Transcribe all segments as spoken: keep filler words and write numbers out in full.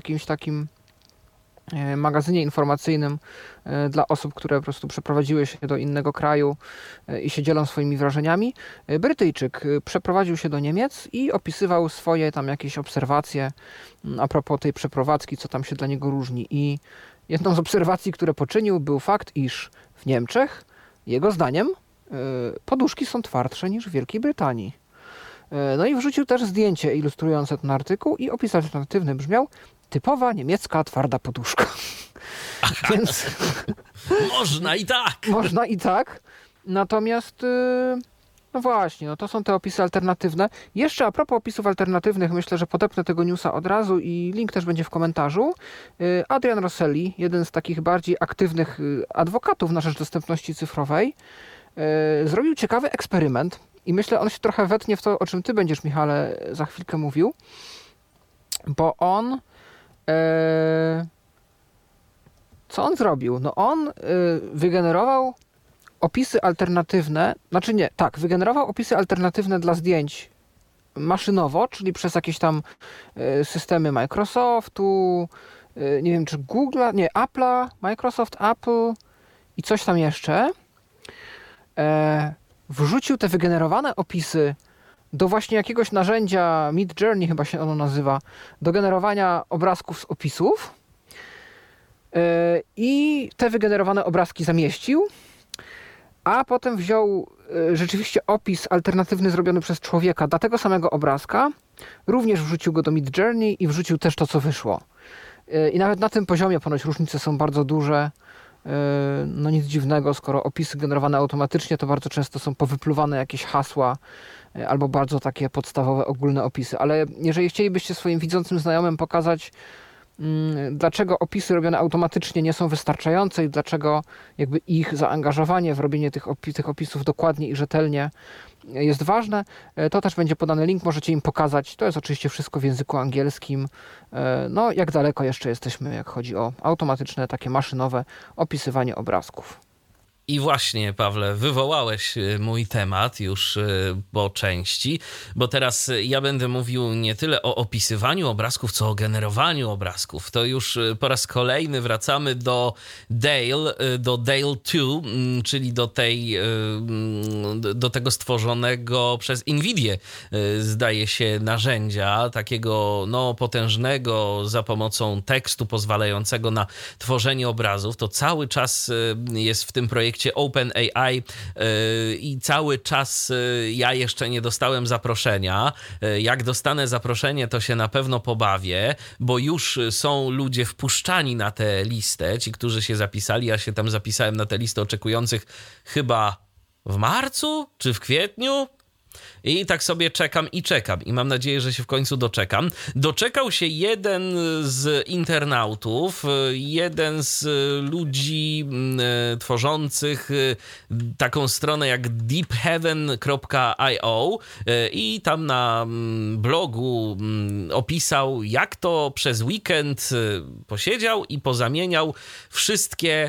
jakimś takim magazynie informacyjnym dla osób, które po prostu przeprowadziły się do innego kraju i się dzielą swoimi wrażeniami. Brytyjczyk przeprowadził się do Niemiec i opisywał swoje tam jakieś obserwacje a propos tej przeprowadzki, co tam się dla niego różni. I jedną z obserwacji, które poczynił, był fakt, iż w Niemczech, jego zdaniem, poduszki są twardsze niż w Wielkiej Brytanii. No i wrzucił też zdjęcie ilustrujące ten artykuł i opis alternatywny brzmiał: typowa niemiecka twarda poduszka. Więc można i tak. Można i tak. Natomiast no właśnie, no to są te opisy alternatywne. Jeszcze a propos opisów alternatywnych, myślę, że podepnę tego newsa od razu i link też będzie w komentarzu. Adrian Rosselli, jeden z takich bardziej aktywnych adwokatów na rzecz dostępności cyfrowej, zrobił ciekawy eksperyment i myślę, on się trochę wetnie w to, o czym ty będziesz, Michale, za chwilkę mówił, bo on co on zrobił? No on wygenerował opisy alternatywne, znaczy nie, tak, wygenerował opisy alternatywne dla zdjęć maszynowo, czyli przez jakieś tam systemy Microsoftu, nie wiem czy Google'a, nie, Apple'a, Microsoft, Apple i coś tam jeszcze. Wrzucił te wygenerowane opisy do właśnie jakiegoś narzędzia, Midjourney chyba się ono nazywa, do generowania obrazków z opisów i te wygenerowane obrazki zamieścił, a potem wziął rzeczywiście opis alternatywny zrobiony przez człowieka dla tego samego obrazka, również wrzucił go do Midjourney i wrzucił też to, co wyszło. I nawet na tym poziomie ponoć różnice są bardzo duże. No nic dziwnego, skoro opisy generowane automatycznie to bardzo często są powypluwane jakieś hasła albo bardzo takie podstawowe, ogólne opisy. Ale jeżeli chcielibyście swoim widzącym znajomym pokazać, dlaczego opisy robione automatycznie nie są wystarczające i dlaczego jakby ich zaangażowanie w robienie tych, opi- tych opisów dokładnie i rzetelnie jest ważne, to też będzie podany link, możecie im pokazać. To jest oczywiście wszystko w języku angielskim. No, jak daleko jeszcze jesteśmy, jak chodzi o automatyczne, takie maszynowe opisywanie obrazków. I właśnie, Pawle, wywołałeś mój temat już po części, bo teraz ja będę mówił nie tyle o opisywaniu obrazków, co o generowaniu obrazków. To już po raz kolejny wracamy do Dale, do Dale dwa, czyli do tej, do tego stworzonego przez NVIDIę, zdaje się, narzędzia, takiego no, potężnego za pomocą tekstu pozwalającego na tworzenie obrazów. To cały czas jest w tym projekcie OpenAI i cały czas ja jeszcze nie dostałem zaproszenia. Jak dostanę zaproszenie, to się na pewno pobawię, bo już są ludzie wpuszczani na tę listę, ci, którzy się zapisali. Ja się tam zapisałem na tę listę oczekujących chyba w marcu czy w kwietniu. I tak sobie czekam i czekam i mam nadzieję, że się w końcu doczekam. Doczekał się jeden z internautów, jeden z ludzi tworzących taką stronę jak deep heaven kropka i o i tam na blogu opisał, jak to przez weekend posiedział i pozamieniał wszystkie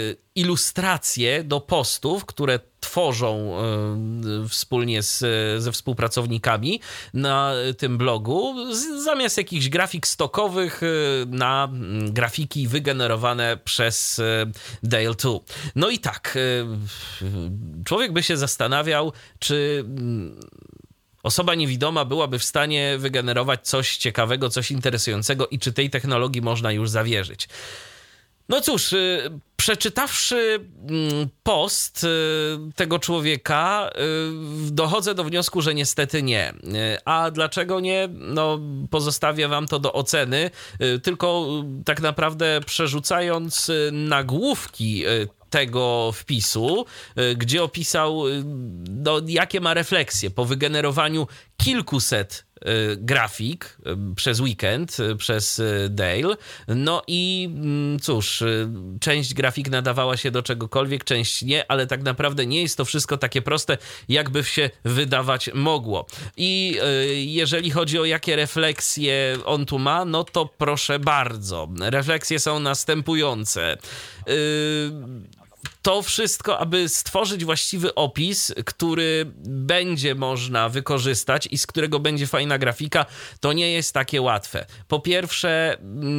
ilustracje do postów, które tworzą y, wspólnie z, ze współpracownikami na tym blogu, z, zamiast jakichś grafik stokowych y, na y, grafiki wygenerowane przez y, Dale dwa. No i tak, y, człowiek by się zastanawiał, czy y, osoba niewidoma byłaby w stanie wygenerować coś ciekawego, coś interesującego i czy tej technologii można już zawierzyć. No cóż, przeczytawszy post tego człowieka, dochodzę do wniosku, że niestety nie. A dlaczego nie? No, pozostawię wam to do oceny, tylko tak naprawdę przerzucając nagłówki tego wpisu, gdzie opisał, no, jakie ma refleksje po wygenerowaniu kilkuset grafik przez weekend, przez Dale. No i cóż, część grafik nadawała się do czegokolwiek, część nie, ale tak naprawdę nie jest to wszystko takie proste, jakby się wydawać mogło. I jeżeli chodzi o jakie refleksje on tu ma, no to proszę bardzo. Refleksje są następujące. To wszystko, aby stworzyć właściwy opis, który będzie można wykorzystać i z którego będzie fajna grafika, to nie jest takie łatwe. Po pierwsze,